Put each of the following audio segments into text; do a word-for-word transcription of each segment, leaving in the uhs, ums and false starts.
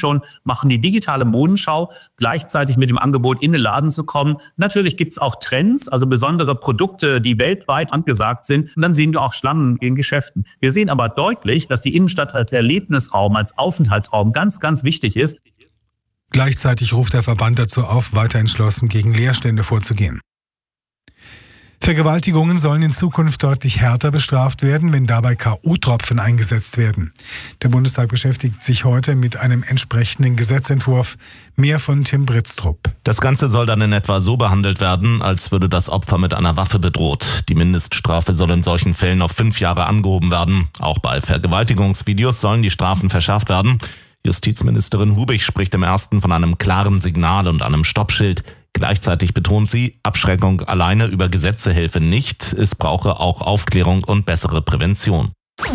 schon machen, die digitale Modenschau gleichzeitig mit dem Angebot in den Laden zu kommen. Natürlich gibt's auch Trends, also besondere Produkte, die weltweit angesagt sind. Und dann sehen wir auch Schlangen in Geschäften. Wir sehen aber deutlich, dass die Innenstadt als Erlebnisraum, als Aufenthaltsraum ganz, ganz wichtig ist. Gleichzeitig ruft der Verband dazu auf, weiter entschlossen gegen Leerstände vorzugehen. Vergewaltigungen sollen in Zukunft deutlich härter bestraft werden, wenn dabei K O-Tropfen eingesetzt werden. Der Bundestag beschäftigt sich heute mit einem entsprechenden Gesetzentwurf. Mehr von Tim Britztrup. Das Ganze soll dann in etwa so behandelt werden, als würde das Opfer mit einer Waffe bedroht. Die Mindeststrafe soll in solchen Fällen auf fünf Jahre angehoben werden. Auch bei Vergewaltigungsvideos sollen die Strafen verschärft werden. Justizministerin Hubig spricht im ersten von einem klaren Signal und einem Stoppschild. Gleichzeitig betont sie, Abschreckung alleine über Gesetze helfe nicht, es brauche auch Aufklärung und bessere Prävention.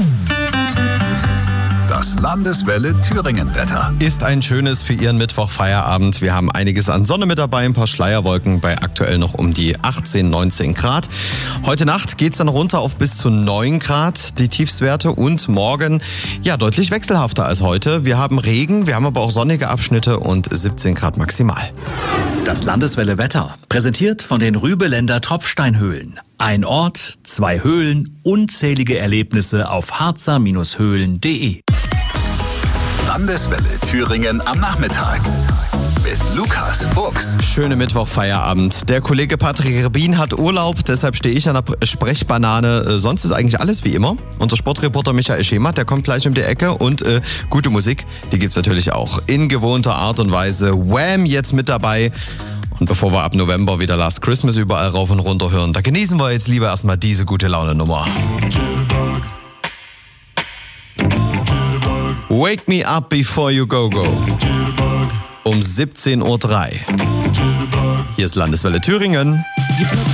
Das Landeswelle Thüringen-Wetter. Ist ein schönes für Ihren Mittwoch-Feierabend. Wir haben einiges an Sonne mit dabei, ein paar Schleierwolken bei aktuell noch um die achtzehn, neunzehn Grad. Heute Nacht geht's dann runter auf bis zu neun Grad, die Tiefstwerte. Und morgen, ja, deutlich wechselhafter als heute. Wir haben Regen, wir haben aber auch sonnige Abschnitte und siebzehn Grad maximal. Das Landeswelle Wetter, präsentiert von den Rübeländer Tropfsteinhöhlen. Ein Ort, zwei Höhlen, unzählige Erlebnisse auf harzer Höhlen punkt de. Landeswelle Thüringen am Nachmittag mit Lukas Fuchs. Schöne Mittwoch-Feierabend. Der Kollege Patrick Rebin hat Urlaub, deshalb stehe ich an der Sprechbanane. Sonst ist eigentlich alles wie immer. Unser Sportreporter Michael Schemert, der kommt gleich um die Ecke. Und äh, gute Musik, die gibt's natürlich auch in gewohnter Art und Weise. Wham! Jetzt mit dabei. Und bevor wir ab November wieder Last Christmas überall rauf und runter hören, da genießen wir jetzt lieber erstmal diese gute Laune-Nummer. Wake me up before you go go. Um siebzehn Uhr drei. Hier ist Landeswelle Thüringen.